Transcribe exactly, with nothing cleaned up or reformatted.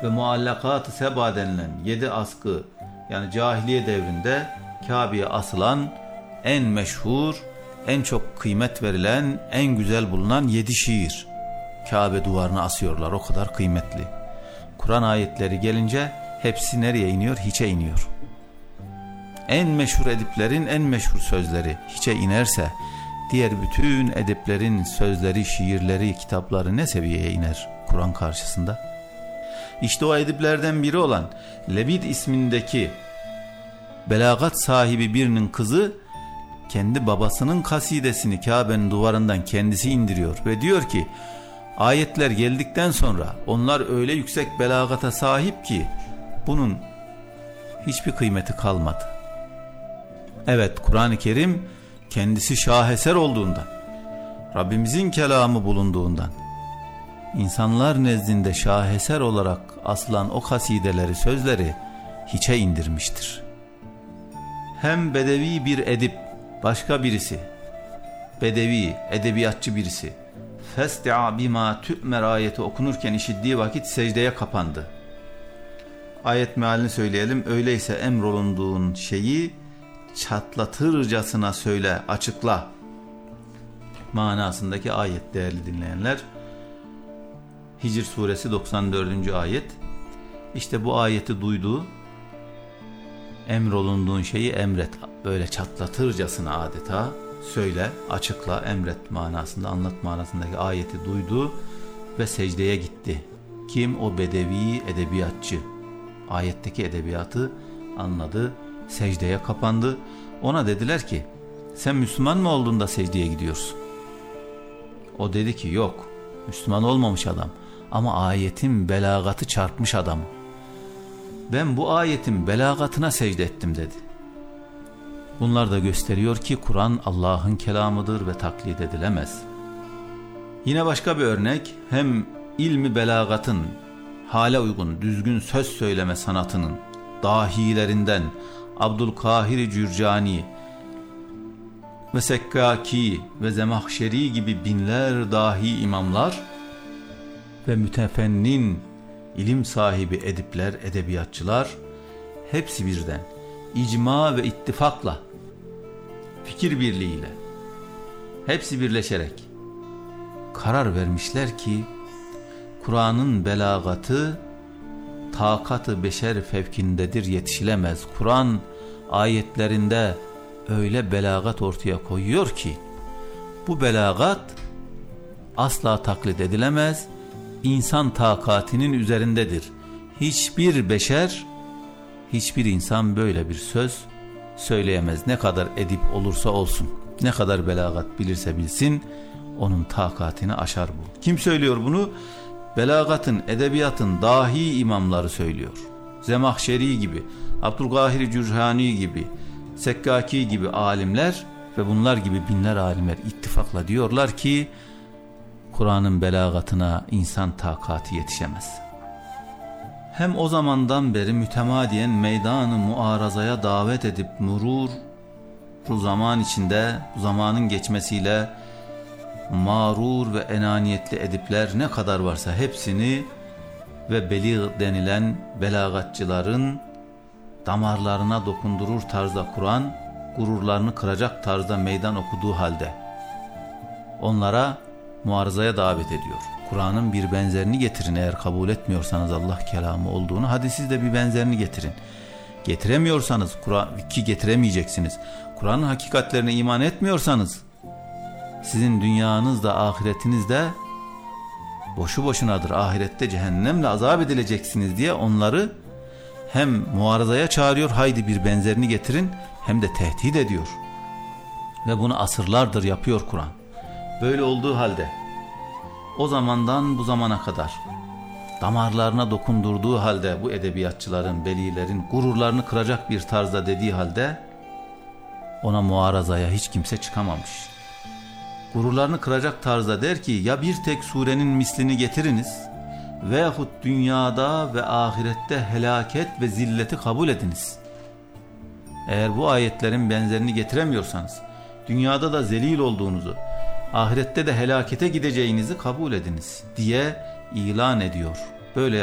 ve muallakat-ı seba denilen yedi askı, yani cahiliye devrinde Kabe'ye asılan en meşhur, en çok kıymet verilen, en güzel bulunan yedi şiir Kabe duvarına asıyorlar, o kadar kıymetli. Kur'an ayetleri gelince hepsi nereye iniyor? Hiçe iniyor. En meşhur ediplerin en meşhur sözleri hiçe inerse diğer bütün ediplerin sözleri, şiirleri, kitapları ne seviyeye iner Kur'an karşısında? İşte o ediplerden biri olan Lebid ismindeki belagat sahibi birinin kızı kendi babasının kasidesini Kabe'nin duvarından kendisi indiriyor ve diyor ki, ayetler geldikten sonra onlar öyle yüksek belagata sahip ki bunun hiçbir kıymeti kalmadı. Evet, Kur'an-ı Kerim kendisi şaheser olduğundan, Rabbimizin kelamı bulunduğundan, insanlar nezdinde şaheser olarak asılan o kasideleri, sözleri hiçe indirmiştir. Hem bedevi bir edip, başka birisi, bedevi, edebiyatçı birisi, festi'a bima tü'mer ayeti okunurken işittiği vakit secdeye kapandı. Ayet mealini söyleyelim. Öyleyse emrolunduğun şeyi çatlatırcasına söyle, açıkla manasındaki ayet değerli dinleyenler. Hicr suresi doksan dördüncü ayet. İşte bu ayeti duydu. Emrolunduğun şeyi emret, böyle çatlatırcasına adeta söyle, açıkla, emret manasında, anlat manasındaki ayeti duydu ve secdeye gitti. Kim? O bedevi edebiyatçı. Ayetteki edebiyatı anladı, secdeye kapandı. Ona dediler ki, sen Müslüman mı oldun da secdeye gidiyorsun? O dedi ki, yok, Müslüman olmamış adam ama ayetin belagatı çarpmış adam. Ben bu ayetin belagatına secde ettim dedi. Bunlar da gösteriyor ki Kur'an Allah'ın kelamıdır ve taklit edilemez. Yine başka bir örnek, hem ilmi belagatın, hale uygun, düzgün söz söyleme sanatının dahilerinden Abdülkahir Cürcani ve Sekkaki ve Zemahşeri gibi binler dahi imamlar ve mütefennin, ilim sahibi edipler, edebiyatçılar hepsi birden icma ve ittifakla, fikir birliğiyle, hepsi birleşerek karar vermişler ki Kur'an'ın belagatı takatı beşer fevkindedir, yetişilemez. Kur'an ayetlerinde öyle belagat ortaya koyuyor ki bu belagat asla taklit edilemez, insan takatinin üzerindedir. Hiçbir beşer, hiçbir insan böyle bir söz söyleyemez. Ne kadar edip olursa olsun, ne kadar belagat bilirse bilsin, onun takatini aşar bu. Kim söylüyor bunu? Belagatın, edebiyatın dahi imamları söylüyor. Zemahşeri gibi, Abdülkahir Cürcani gibi, Sekkaki gibi alimler ve bunlar gibi binler alimler ittifakla diyorlar ki Kur'an'ın belagatına insan takati yetişemez. Hem o zamandan beri mütemadiyen meydanı muarazaya davet edip murur bu zaman içinde, bu zamanın geçmesiyle mağrur ve enaniyetli edipler ne kadar varsa hepsini ve beli denilen belagatçıların damarlarına dokundurur tarzda Kur'an, gururlarını kıracak tarzda meydan okuduğu halde onlara muarazaya davet ediyor. Kur'an'ın bir benzerini getirin, eğer kabul etmiyorsanız Allah kelamı olduğunu, hadi siz de bir benzerini getirin. Getiremiyorsanız, Kur'an ki getiremeyeceksiniz, Kur'an'ın hakikatlerine iman etmiyorsanız sizin dünyanız da ahiretiniz de boşu boşunadır, ahirette cehennemle azap edileceksiniz diye onları hem muarazaya çağırıyor, haydi bir benzerini getirin, hem de tehdit ediyor. Ve bunu asırlardır yapıyor Kur'an. Böyle olduğu halde o zamandan bu zamana kadar damarlarına dokundurduğu halde bu edebiyatçıların, belilerin gururlarını kıracak bir tarzda dediği halde ona muarazaya hiç kimse çıkamamış. Gururlarını kıracak tarzda der ki, ya bir tek surenin mislini getiriniz veyahut dünyada ve ahirette helaket ve zilleti kabul ediniz. Eğer bu ayetlerin benzerini getiremiyorsanız dünyada da zelil olduğunuzu, ahirette de helakete gideceğinizi kabul ediniz diye ilan ediyor. Böyle